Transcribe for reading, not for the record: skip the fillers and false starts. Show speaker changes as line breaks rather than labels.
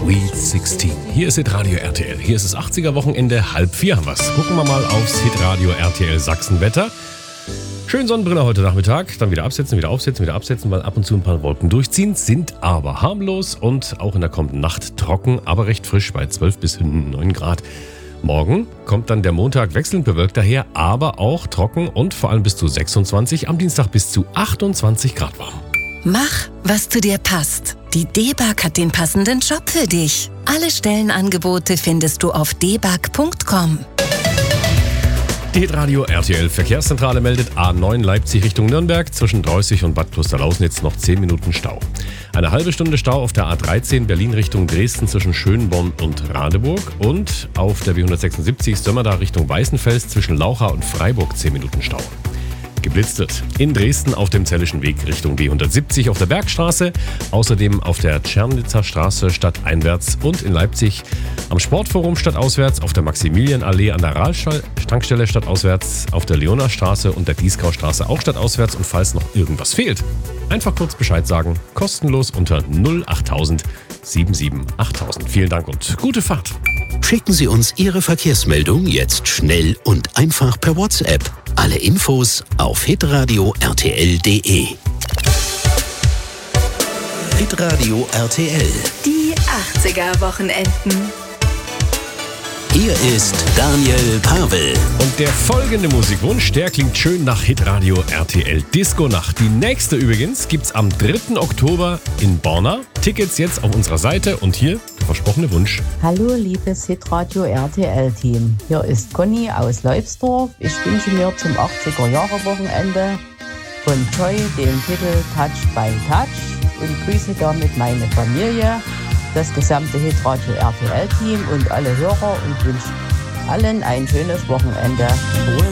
Sweet 16. Hier ist Hitradio RTL. Hier ist das 80er-Wochenende. 3:30 haben wir's. Gucken wir mal aufs Hitradio RTL Sachsen-Wetter. Schön Sonnenbrille heute Nachmittag. Dann wieder absetzen, wieder aufsetzen, wieder absetzen, weil ab und zu ein paar Wolken durchziehen. Sind aber harmlos und auch in der kommenden Nacht trocken, aber recht frisch bei 12 bis 9 Grad. Morgen kommt dann der Montag wechselnd bewölkt daher, aber auch trocken und vor allem bis zu 26, am Dienstag bis zu 28 Grad warm.
Mach, was zu dir passt. Die DEBAG hat den passenden Job für dich. Alle Stellenangebote findest du auf debag.com.
Die Hitradio RTL Verkehrszentrale meldet A9 Leipzig Richtung Nürnberg zwischen Dreußig und Bad Klosterlausnitz noch 10 Minuten Stau. Eine halbe Stunde Stau auf der A13 Berlin Richtung Dresden zwischen Schönborn und Radeburg und auf der B176 Sömmerda Richtung Weißenfels zwischen Laucha und Freiburg 10 Minuten Stau. Geblitzt wird in Dresden auf dem Zellischen Weg Richtung B170 auf der Bergstraße, außerdem auf der Tschernitzer Straße stadteinwärts und in Leipzig am Sportforum stadtauswärts, auf der Maximilianallee an der Rahltankstelle stadtauswärts, auf der Leonastraße und der Dieskaustraße auch stadtauswärts. Und falls noch irgendwas fehlt, einfach kurz Bescheid sagen, kostenlos unter 08000 77 8000. Vielen Dank und gute Fahrt.
Schicken Sie uns Ihre Verkehrsmeldung jetzt schnell und einfach per WhatsApp. Alle Infos auf hitradio-rtl.de. Hitradio RTL.
Die 80er-Wochenenden.
Hier ist Daniel Pavel.
Und der folgende Musikwunsch, der klingt schön nach Hitradio RTL Disco-Nacht. Die nächste übrigens gibt's am 3. Oktober in Borna. Tickets jetzt auf unserer Seite und hier der versprochene Wunsch.
Hallo liebes Hitradio RTL-Team. Hier ist Conny aus Leubsdorf. Ich wünsche mir zum 80er-Jahre-Wochenende von Joy den Titel Touch by Touch und grüße damit meine Familie, das gesamte Hitradio RTL-Team und alle Hörer und wünsche allen ein schönes Wochenende.